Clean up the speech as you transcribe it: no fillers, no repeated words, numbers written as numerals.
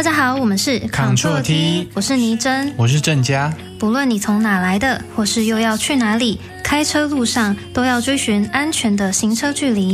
大家好，我们是 Control T， 我是倪真， 我是郑佳。 不论你从哪来的，或是又要去哪里，开车路上都要追寻安全的行车距离。